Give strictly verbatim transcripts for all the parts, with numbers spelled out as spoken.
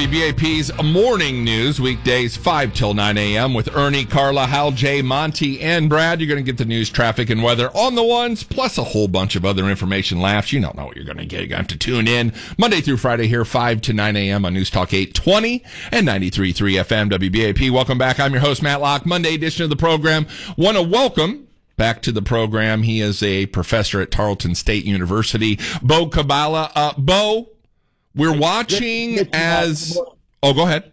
W B A P's Morning News, weekdays five till nine a.m. with Ernie, Carla, Hal, Jay, Monty, and Brad. You're going to get the news, traffic, and weather on the ones, plus a whole bunch of other information, laughs. You don't know what you're going to get. You're going to have to tune in Monday through Friday here, five to nine a.m. on News Talk eight twenty and ninety-three point three F M W B A P. Welcome back. I'm your host, Matt Locke. Monday edition of the program. Want to welcome back to the program. He is a professor at Tarleton State University, Bo Kabbalah. Uh, Bo, we're watching as... Oh, go ahead.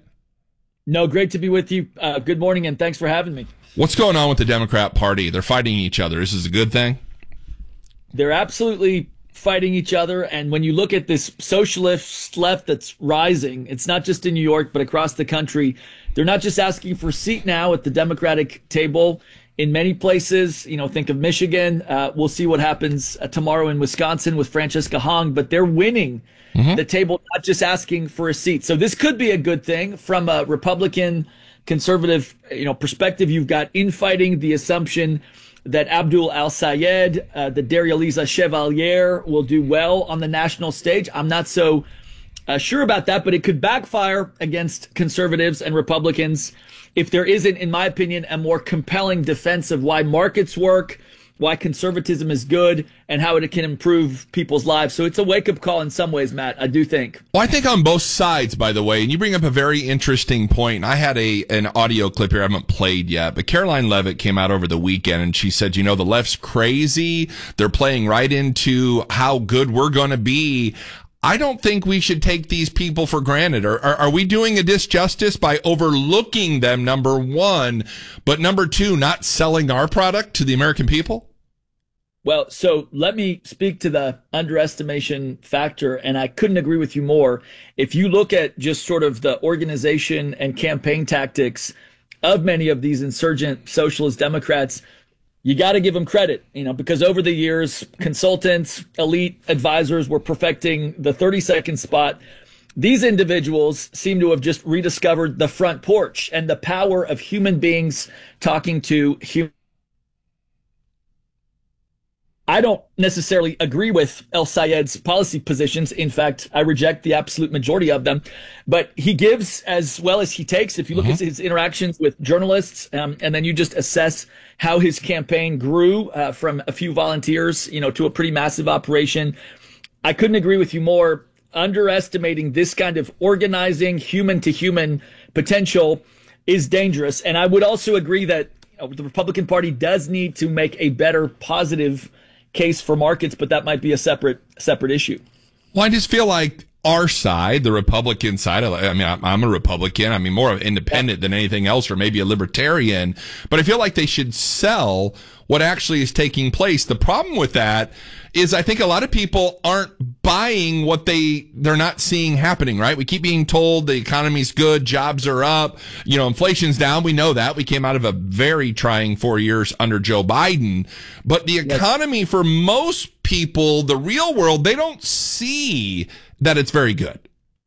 No, great to be with you. Uh, good morning, and thanks for having me. What's going on with the Democrat Party? They're fighting each other. Is this a good thing? They're absolutely fighting each other, and when you look at this socialist left that's rising, it's not just in New York, but across the country. They're not just asking for a seat now at the Democratic table. In many places, you know, think of Michigan. Uh, we'll see what happens uh, tomorrow in Wisconsin with Francesca Hong, but they're winning mm-hmm. the table, not just asking for a seat. So this could be a good thing from a Republican conservative, you know, perspective. You've got infighting, the assumption that Abdul Al-Sayed, uh, the Daria-Liza Chevalier will do well on the national stage. I'm not so uh, sure about that, but it could backfire against conservatives and Republicans if there isn't, in my opinion, a more compelling defense of why markets work, why conservatism is good, and how it can improve people's lives. So it's a wake-up call in some ways, Matt, I do think. Well, I think on both sides, by the way, and you bring up a very interesting point. I had a an audio clip here I haven't played yet, but Caroline Levitt came out over the weekend, and she said, you know, the left's crazy. They're playing right into how good we're going to be. I don't think we should take these people for granted. Are, are, are we doing a disjustice by overlooking them, number one, but number two, not selling our product to the American people? Well, so let me speak to the underestimation factor, and I couldn't agree with you more. If you look at just sort of the organization and campaign tactics of many of these insurgent socialist Democrats, you got to give them credit, you know, because over the years, consultants, elite advisors were perfecting the thirty second spot. These individuals seem to have just rediscovered the front porch and the power of human beings talking to human. I don't necessarily agree with El-Sayed's policy positions. In fact, I reject the absolute majority of them. But he gives as well as he takes. If you look mm-hmm. at his interactions with journalists, um, and then you just assess how his campaign grew uh, from a few volunteers, you know, to a pretty massive operation, I couldn't agree with you more. Underestimating this kind of organizing human-to-human potential is dangerous. And I would also agree that uh, the Republican Party does need to make a better positive case for markets, but that might be a separate separate issue. Well, I just feel like our side, the Republican side, I mean, I'm a Republican. I mean, more of independent than anything else, or maybe a libertarian, but I feel like they should sell what actually is taking place. The problem with that is I think a lot of people aren't buying what they, they're not seeing happening, right? We keep being told the economy's good, jobs are up, you know, inflation's down. We know that. We came out of a very trying four years under Joe Biden. But the economy for most people, the real world, they don't see that it's very good.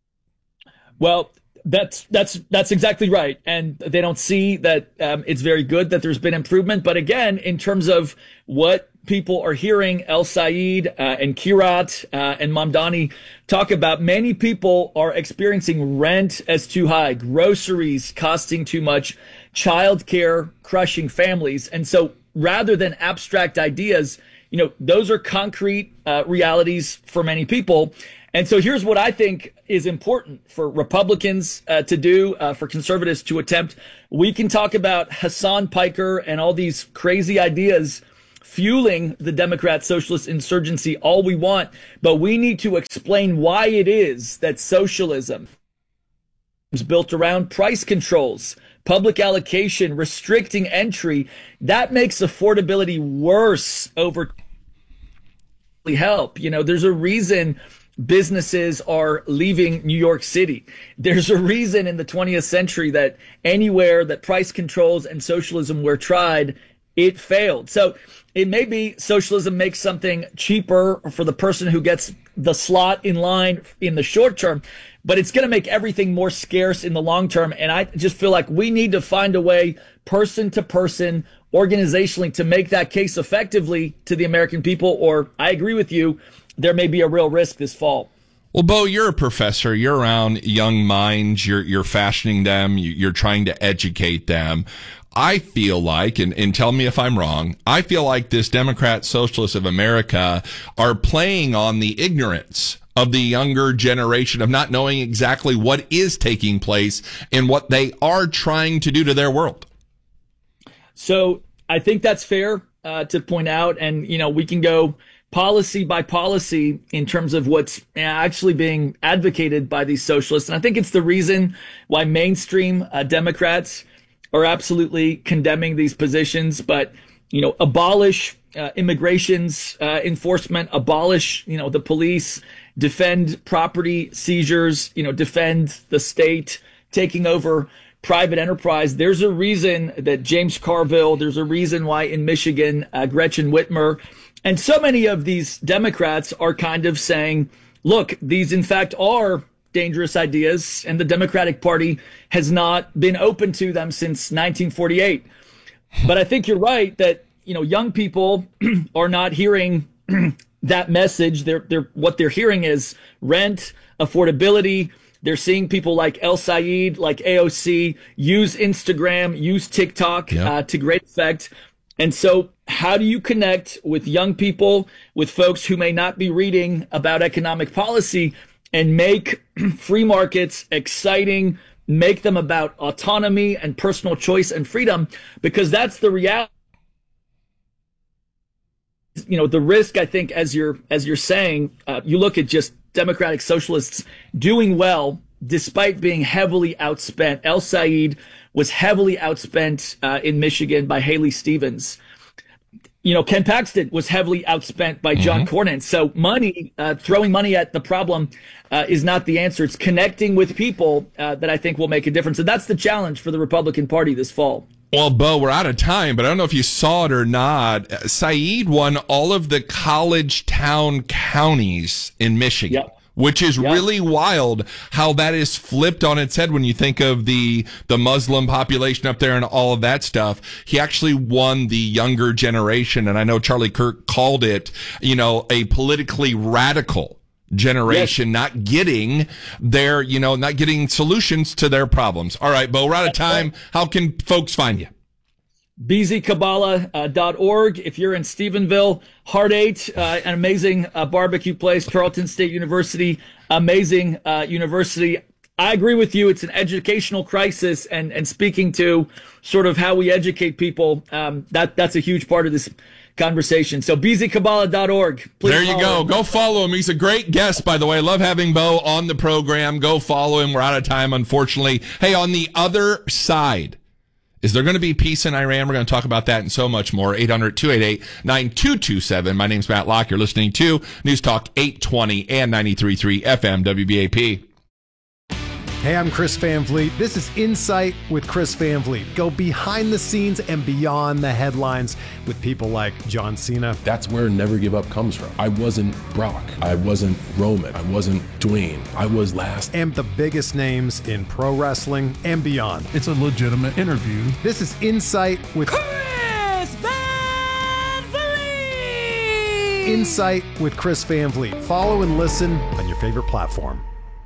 Well, That's that's that's exactly right, and they don't see that um, it's very good that there's been improvement. But again, in terms of what people are hearing, El-Sayed uh, and Kirat uh, and Mamdani talk about, many people are experiencing rent as too high, groceries costing too much, childcare crushing families, and so rather than abstract ideas, you know, those are concrete uh, realities for many people. And so here's what I think is important for Republicans uh, to do, uh, for conservatives to attempt. We can talk about Hassan Piker and all these crazy ideas fueling the Democrat socialist insurgency all we want, but we need to explain why it is that socialism is built around price controls, public allocation, restricting entry. That makes affordability worse over help. You know, there's a reason businesses are leaving New York City. There's a reason in the twentieth century that anywhere that price controls and socialism were tried, it failed. So it may be socialism makes something cheaper for the person who gets the slot in line in the short term, but it's going to make everything more scarce in the long term. And I just feel like we need to find a way, person to person, organizationally, to make that case effectively to the American people, or I agree with you, there may be a real risk this fall. Well, Bo, you're a professor. You're around young minds. You're you're fashioning them. You're trying to educate them. I feel like, and, and tell me if I'm wrong, I feel like this Democrat Socialists of America are playing on the ignorance of the younger generation of not knowing exactly what is taking place and what they are trying to do to their world. So I think that's fair uh, to point out. And, you know, we can go policy by policy in terms of what's actually being advocated by these socialists. And I think it's the reason why mainstream uh, Democrats are absolutely condemning these positions. But, you know, abolish uh, immigration's uh, enforcement, abolish, you know, the police, defend property seizures, you know, defend the state taking over private enterprise. There's a reason that James Carville, there's a reason why in Michigan, uh, Gretchen Whitmer, and so many of these Democrats are kind of saying, look, these in fact are dangerous ideas, and the Democratic Party has not been open to them since nineteen forty-eight. But I think you're right that, you know, young people are not hearing that message. They're, they're, what they're hearing is rent, affordability. They're seeing people like El Sayed, like A O C, use Instagram, use TikTok yep. uh, to great effect. And so how do you connect with young people, with folks who may not be reading about economic policy, and make free markets exciting, make them about autonomy and personal choice and freedom? Because that's the reality. You know, the risk, I think, as you're as you're saying, uh, you look at just Democratic socialists doing well despite being heavily outspent. El Sayed was heavily outspent uh, in Michigan by Haley Stevens. You know, Ken Paxton was heavily outspent by John mm-hmm. Cornyn. So money, uh, throwing money at the problem uh, is not the answer. It's connecting with people uh, that I think will make a difference. And that's the challenge for the Republican Party this fall. Well, Bo, we're out of time, but I don't know if you saw it or not. Saeed won all of the college town counties in Michigan. Yep. Which is yep. really wild how that is flipped on its head when you think of the the Muslim population up there and all of that stuff. He actually won the younger generation, and I know Charlie Kirk called it, you know, a politically radical generation, yes. not getting their, you know, not getting solutions to their problems. All right, Bo, we're out of time. How can folks find you? B Z Kabbalah dot org. If you're in Stephenville, Heart Eight, uh, an amazing uh, barbecue place, Tarleton State University, amazing uh, university. I agree with you. It's an educational crisis, and, and speaking to sort of how we educate people, um, that that's a huge part of this conversation. So B Z Kabbalah dot org. Please there you go. him. Go follow him. He's a great guest, by the way. Love having Bo on the program. Go follow him. We're out of time, unfortunately. Hey, on the other side, is there going to be peace in Iran? We're going to talk about that and so much more. eight hundred, two eight eight, nine two two seven. My name's Matt Locke. You're listening to News Talk eight twenty and ninety-three point three F M W B A P. Hey, I'm Chris Van Vliet. This is Insight with Chris Van Vliet. Go behind the scenes and beyond the headlines with people like John Cena. That's where Never Give Up comes from. I wasn't Brock. I wasn't Roman. I wasn't Dwayne. I was last. And the biggest names in pro wrestling and beyond. It's a legitimate interview. This is Insight with Chris Van Vliet. Insight with Chris Van Vliet. Follow and listen on your favorite platform.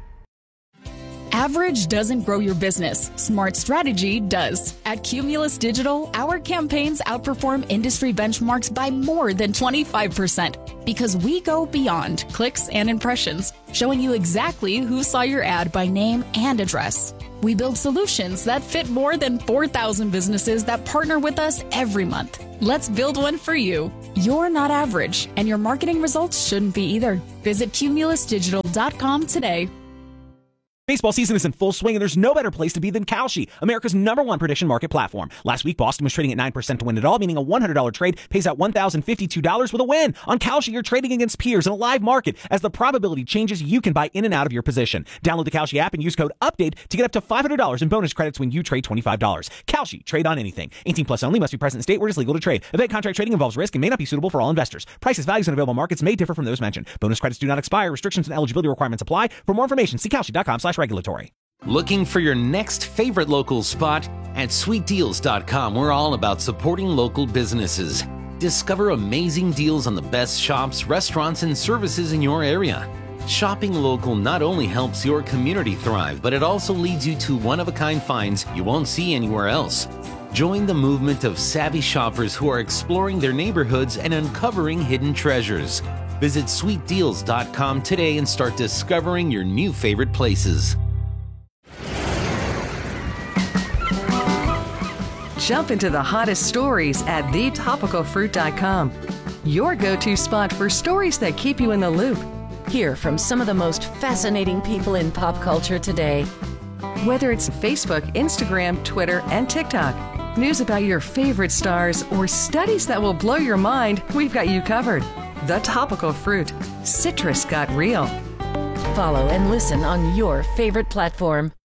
Average doesn't grow your business. Smart strategy does. At Cumulus Digital, our campaigns outperform industry benchmarks by more than twenty-five percent because we go beyond clicks and impressions, showing you exactly who saw your ad by name and address. We build solutions that fit more than four thousand businesses that partner with us every month. Let's build one for you. You're not average, and your marketing results shouldn't be either. Visit cumulus digital dot com today. Baseball season is in full swing, and there's no better place to be than Kalshi, America's number one prediction market platform. Last week, Boston was trading at nine percent to win it all, meaning a one hundred dollars trade pays out one thousand fifty-two dollars with a win. On Kalshi, you're trading against peers in a live market. As the probability changes, you can buy in and out of your position. Download the Kalshi app and use code UPDATE to get up to five hundred dollars in bonus credits when you trade twenty-five dollars. Kalshi, trade on anything. eighteen plus only, must be present in state where it is legal to trade. Event contract trading involves risk and may not be suitable for all investors. Prices, values, and available markets may differ from those mentioned. Bonus credits do not expire. Restrictions and eligibility requirements apply. For more information, see kalshi dot com slash regulatory. Looking for your next favorite local spot? At sweet deals dot com, we're all about supporting local businesses. Discover amazing deals on the best shops, restaurants, and services in your area. Shopping local not only helps your community thrive, but it also leads you to one-of-a-kind finds you won't see anywhere else. Join the movement of savvy shoppers who are exploring their neighborhoods and uncovering hidden treasures. Visit sweet deals dot com today and start discovering your new favorite places. Jump into the hottest stories at the topical fruit dot com, your go-to spot for stories that keep you in the loop. Hear from some of the most fascinating people in pop culture today. Whether it's Facebook, Instagram, Twitter, and TikTok, news about your favorite stars, or studies that will blow your mind, we've got you covered. The Topical Fruit. Citrus got real. Follow and listen on your favorite platform.